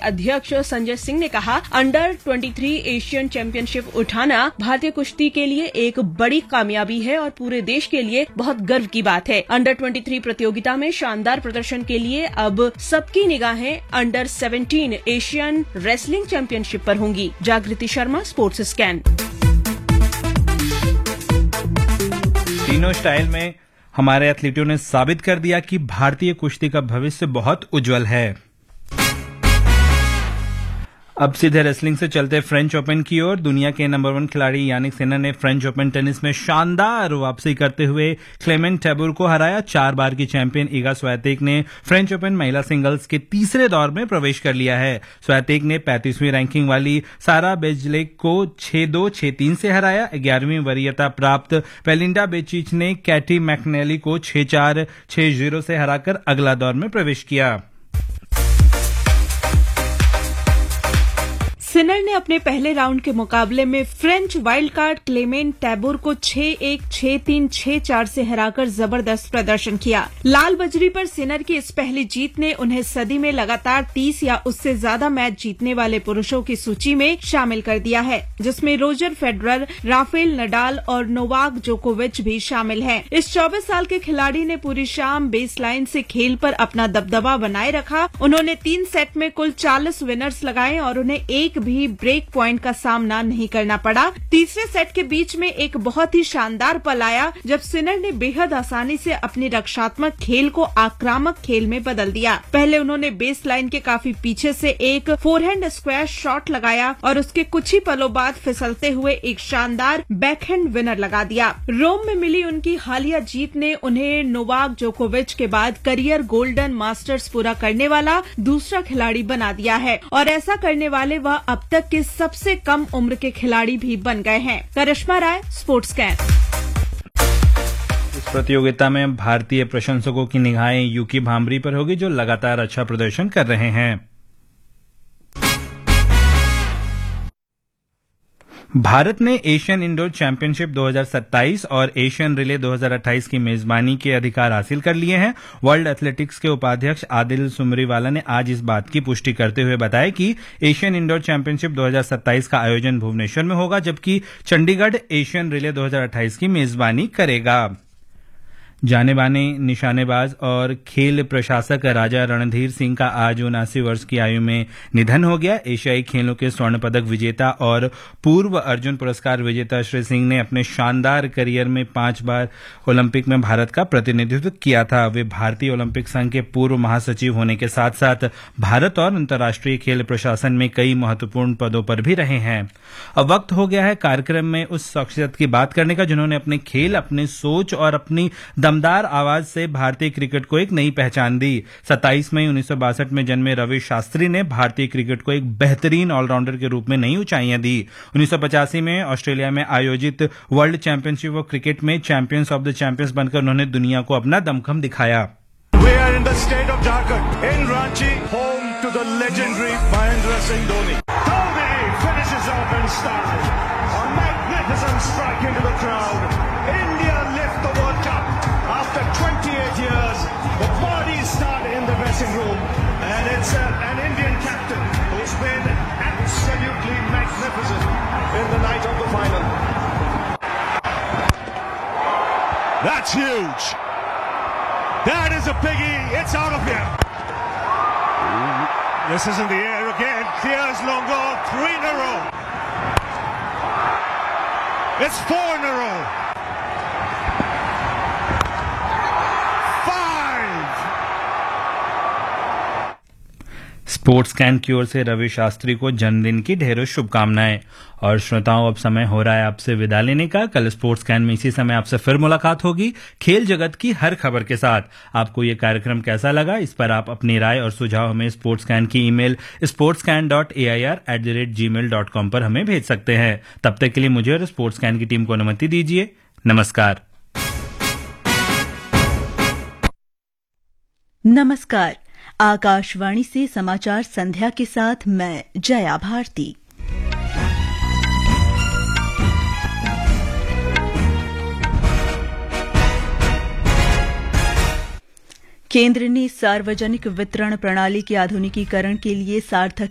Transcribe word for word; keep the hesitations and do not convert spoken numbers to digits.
अध्यक्ष संजय सिंह ने कहा, अंडर तेईस एशियन चैंपियनशिप उठाना भारतीय कुश्ती के लिए एक बड़ी कामयाबी है और पूरे देश के लिए बहुत गर्व की बात है। अंडर तेईस प्रतियोगिता में शानदार प्रदर्शन के लिए अब सबकी निगाहें अंडर सत्रह एशियन रेसलिंग चैंपियनशिप पर होंगी। जागृति शर्मा, स्पोर्ट्स स्कैन। तीनों स्टाइल में हमारे एथलीटों ने साबित कर दिया कि भारतीय कुश्ती का भविष्य बहुत उज्जवल है। अब सीधे रेसलिंग से चलते फ्रेंच ओपन की ओर। दुनिया के नंबर वन खिलाड़ी यानिक सिनर ने फ्रेंच ओपन टेनिस में शानदार वापसी करते हुए क्लेमेंट टैबोर को हराया। चार बार की चैंपियन इगा स्वियातेक ने फ्रेंच ओपन महिला सिंगल्स के तीसरे दौर में प्रवेश कर लिया है। स्वियातेक ने पैंतीसवीं रैंकिंग वाली सारा बेजलेक को छह दो छह तीन से हराया। ग्यारहवीं वरीयता प्राप्त बेलिंडा बेचिच ने कैटी मैकनेली को छह चार छह जीरो से हराकर अगला दौर में प्रवेश किया। सिनर ने अपने पहले राउंड के मुकाबले में फ्रेंच वाइल्ड कार्ड क्लेमेंट टैबोर को छह एक छह तीन छह चार से हराकर जबरदस्त प्रदर्शन किया। लाल बजरी पर सिनर की इस पहली जीत ने उन्हें सदी में लगातार तीस या उससे ज्यादा मैच जीतने वाले पुरुषों की सूची में शामिल कर दिया है, जिसमें रोजर फेडरर, राफेल नडाल और नोवाक जोकोविच भी शामिल हैं। इस चौबीस साल के खिलाड़ी ने पूरी शाम बेस लाइन से खेल पर अपना दबदबा बनाए रखा। उन्होंने तीन सेट में कुल चालीस विनर्स लगाए और उन्हें एक भी ब्रेक पॉइंट का सामना नहीं करना पड़ा। तीसरे सेट के बीच में एक बहुत ही शानदार पल आया जब सिनर ने बेहद आसानी से अपनी रक्षात्मक खेल को आक्रामक खेल में बदल दिया। पहले उन्होंने बेस लाइन के काफी पीछे से एक फोरहैंड स्क्वैश शॉट लगाया और उसके कुछ ही पलों बाद फिसलते हुए एक शानदार बैकहैंड विनर लगा दिया। रोम में मिली उनकी हालिया जीत ने उन्हें नोवाक जोकोविच के बाद करियर गोल्डन मास्टर्स पूरा करने वाला दूसरा खिलाड़ी बना दिया है और ऐसा करने वाले वह अब तक के सबसे कम उम्र के खिलाड़ी भी बन गए हैं। करिश्मा राय, स्पोर्ट्स स्कैन। इस प्रतियोगिता में भारतीय प्रशंसकों की निगाहें यूकी भांबरी पर होगी, जो लगातार अच्छा प्रदर्शन कर रहे हैं। भारत ने एशियन इंडोर चैंपियनशिप दो हज़ार सत्ताईस और एशियन रिले दो हज़ार अट्ठाईस की मेजबानी के अधिकार हासिल कर लिए हैं। वर्ल्ड एथलेटिक्स के उपाध्यक्ष आदिल सुमरीवाला ने आज इस बात की पुष्टि करते हुए बताया कि एशियन इंडोर चैंपियनशिप दो हज़ार सत्ताईस का आयोजन भुवनेश्वर में होगा, जबकि चंडीगढ़ एशियन रिले दो हज़ार अट्ठाईस की मेजबानी करेगा। जाने माने निशानेबाज और खेल प्रशासक राजा रणधीर सिंह का आज उनासी वर्ष की आयु में निधन हो गया। एशियाई खेलों के स्वर्ण पदक विजेता और पूर्व अर्जुन पुरस्कार विजेता श्री सिंह ने अपने शानदार करियर में पांच बार ओलंपिक में भारत का प्रतिनिधित्व किया था। वे भारतीय ओलंपिक संघ के पूर्व महासचिव होने के साथ साथ भारत और अंतर्राष्ट्रीय खेल प्रशासन में कई महत्वपूर्ण पदों पर भी रहे हैं। अब वक्त हो गया है कार्यक्रम में उस शख्सियत की बात करने का जिन्होंने अपने खेल, अपनी सोच और अपनी दमदार आवाज से भारतीय क्रिकेट को एक नई पहचान दी। सत्ताईस मई उन्नीस सौ बासठ में जन्मे रवि शास्त्री ने भारतीय क्रिकेट को एक बेहतरीन ऑलराउंडर के रूप में नई ऊंचाइयां दी। उन्नीस सौ पचासी में ऑस्ट्रेलिया में आयोजित वर्ल्ड चैंपियनशिप ऑफ क्रिकेट में चैंपियंस ऑफ द चैंपियंस बनकर उन्होंने दुनिया को अपना दमखम दिखाया। We are in the state of Jharkhand, in Ranchi, home to the legendary Mahendra Singh Dhoni. Dhoni finishes off in style. A magnificent strike into the crowd. India lift the World Cup. After twenty-eight years, the parties start in the dressing room, and it's a, an Indian captain who's been absolutely magnificent in the night of the final. That's huge. That is a biggie. It's out of here. This is in the air again. Here's Longo. Three in a row. It's four in a row. Sports scan की ओर से रवि शास्त्री को जन्मदिन की ढेरों शुभकामनाएं। और श्रोताओं, अब समय हो रहा है आपसे विदा लेने का। कल स्पोर्ट्स स्कैन में इसी समय आपसे फिर मुलाकात होगी खेल जगत की हर खबर के साथ। आपको ये कार्यक्रम कैसा लगा, इस पर आप अपनी राय और सुझाव हमें स्पोर्ट्स स्कैन की email sports scan dot A I R at the rate ji mail dot com पर हमें भेज सकते हैं। तब तक के लिए मुझे और स्पोर्ट्स स्कैन की टीम को अनुमति दीजिए। नमस्कार। नमस्कार। आकाशवाणी से समाचार संध्या के साथ मैं जया भारती। केंद्र ने सार्वजनिक वितरण प्रणाली के आधुनिकीकरण के लिए सार्थक